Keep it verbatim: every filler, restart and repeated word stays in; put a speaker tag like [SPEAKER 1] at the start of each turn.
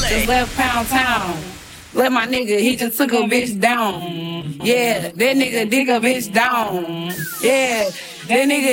[SPEAKER 1] Just left Pound Town. Let my nigga, he just took a bitch down. Yeah, that nigga dig a bitch down. Yeah, that nigga.